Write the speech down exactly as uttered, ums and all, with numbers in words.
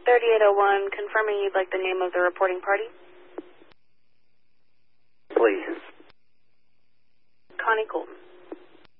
thirty-eight oh one, confirming you'd like the name of the reporting party. Please. Connie Colton.